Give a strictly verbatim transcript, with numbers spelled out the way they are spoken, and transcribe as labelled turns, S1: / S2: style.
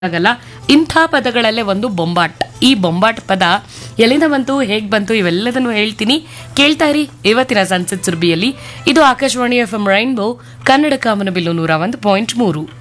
S1: ಆಗಲ್ಲ. ಇಂಥ ಪದಗಳಲ್ಲೇ ಒಂದು ಬೊಂಬಾಟ್. ಈ ಬೊಂಬಾಟ್ ಪದ ಎಲ್ಲಿಂದ ಬಂತು, ಹೇಗ್ ಬಂತು, ಇವೆಲ್ಲದನ್ನು ಹೇಳ್ತೀನಿ. ಕೇಳ್ತಾ ಇರಿ ಇವತ್ತಿನ ಸಂಸತ್ ಸುರ್ಬಿಯಲ್ಲಿ. ಇದು Akashvani F M rainbow Kannada ಕಾಮನಬಿಲ್ಲು ನೂರ ಒಂದು ಪಾಯಿಂಟ್ ಮೂರು.